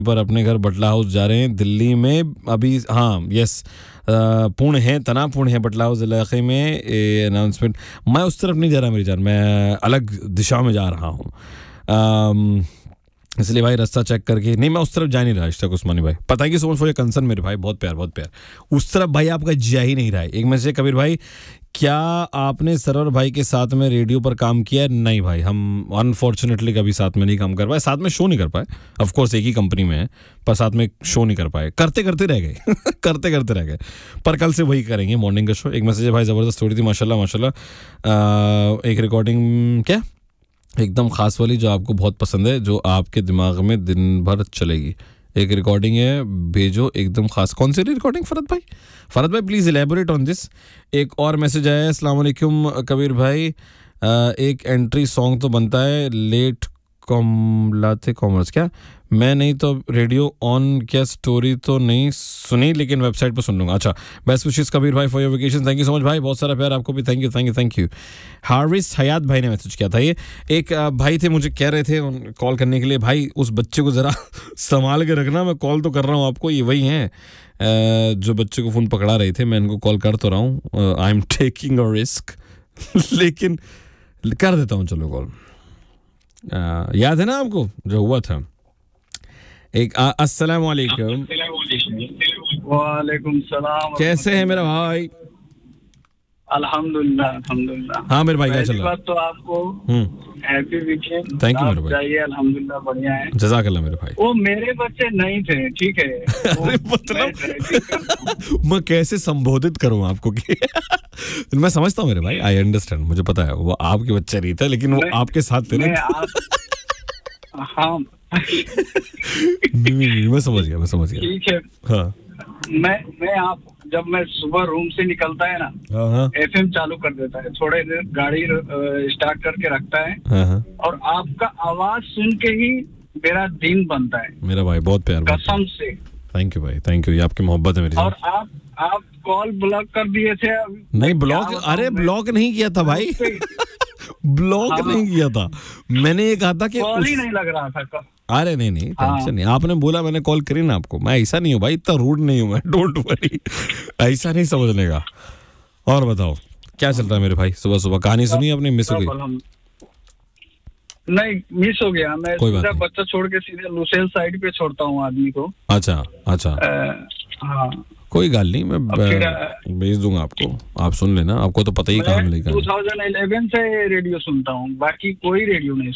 पर अपने घर बटला हाउस जा रहे हैं दिल्ली में अभी। हाँ यस, पूर्ण है, तनावपूर्ण है बटला हाउस इलाके में अनाउंसमेंट। मैं उस तरफ नहीं जा रहा मेरी जान, मैं अलग दिशा में जा रहा हूँ, इसलिए भाई रास्ता चेक करके। नहीं, मैं उस तरफ जा नहीं रहा इश्ताक उस्मानी भाई। पता है कि so much for your concern मेरे भाई, बहुत प्यार बहुत प्यार। उस तरफ भाई आपका जा ही नहीं रहा है। एक मैसेज कबीर भाई, क्या आपने सरवर भाई के साथ में रेडियो पर काम किया? नहीं भाई, हम अनफॉर्चुनेटली कभी साथ में नहीं काम कर पाए, साथ में शो नहीं कर पाए। ऑफ कोर्स एक ही कंपनी में है पर साथ में शो नहीं कर पाए, करते करते रह गए करते करते रह गए। पर कल से वही करेंगे मॉर्निंग का शो। एक मैसेज है भाई, ज़बरदस्त स्टोरी थी माशाल्लाह माशाल्लाह। एक रिकॉर्डिंग क्या एकदम खास वाली जो आपको बहुत पसंद है, जो आपके दिमाग में दिन भर चलेगी। एक रिकॉर्डिंग है भेजो एकदम खास। कौन सी रिकॉर्डिंग फरहत भाई? फरहत भाई प्लीज़ एलेबोरेट ऑन दिस। एक और मैसेज आया है, अस्सलाम वालेकुम कबीर भाई, एक एंट्री सॉन्ग तो बनता है, लेट लाते कॉमर्स क्या? मैं नहीं तो रेडियो ऑन किया, स्टोरी तो नहीं सुनी लेकिन वेबसाइट पर सुन लूंगा। अच्छा, बेस्ट विशेस कबीर भाई for your vacation. Thank you so much भाई, बहुत सारा प्यार आपको भी। Thank you thank you thank you. Haris हयात भाई ने मैसेज किया था। ये एक भाई थे, मुझे कह रहे थे कॉल करने के लिए, भाई उस बच्चे को ज़रा संभाल के रखना, मैं कॉल तो कर रहा हूँ आपको। ये वही हैं जो बच्चे को फ़ोन पकड़ा रहे थे, मैं इनको कॉल कर तो रहा हूँ, I am taking a risk लेकिन कर देता हूँ चलो कॉल। याद है ना आपको जो हुआ था एक? अस्सलाम वालेकुम। वालेकुम सलाम। कैसे है मेरा भाई? अल्हम्दुलिल्लाह अल्हम्दुलिल्लाह। हाँ मेरे भाई, क्या चल रहा है? बात तो आपको हैप्पी वीकेंड। थैंक यू मेरे भाई। चाहिए अल्हम्दुलिल्लाह बढ़िया है। जज़ाकल्लाह मेरे भाई। वो मेरे बच्चे नहीं थे, ठीक है। अरे मतलब मैं कैसे संबोधित करूं आपको कि मैं समझता हूँ मेरे भाई, आई अंडरस्टैंड, मुझे पता है वो आपके बच्चे नहीं थे लेकिन वो आपके साथ थे ना। हाँ मैं समझ गया ठीक है। हाँ मैं आप जब मैं सुबह रूम से निकलता है ना, एफएम चालू कर देता है, थोड़े देर गाड़ी स्टार्ट करके रखता है, और आपका आवाज सुन के ही मेरा दिन बनता है मेरा भाई। बहुत प्यार, कसम से। थैंक यू भाई, थैंक यू, ये आपकी मोहब्बत है मेरी। और आप कॉल ब्लॉक कर दिए थे। नहीं ब्लॉक, अरे ब्लॉक नहीं किया था भाई ब्लॉक नहीं किया था मैंने, ये कहा था कि कॉल ही नहीं लग रहा था। अरे नहीं टेंशन नहीं, आपने बोला मैंने कॉल करी ना आपको। मैं ऐसा नहीं हूँ भाई, इतना रूड नहीं हूँ मैं, डोंट वरी, ऐसा नहीं समझने का। और बताओ क्या चल रहा है मेरे भाई? सुबह सुबह कहानी सुनी आपने? मिस हो गई? नहीं मिस हो गया। मैं सीधा बच्चा छोड़ के सीधे लुसेल साइड पे छोड़ता हूँ आदमी को। अच्छा हाँ कोई गाल नहीं, मैं भेज दूंगा आपको, आप सुन लेना, आपको तो पता ही कहाँ मिलेगा। 2011 से रेडियो सुनता हूँ, बाकी कोई रेडियो नहीं।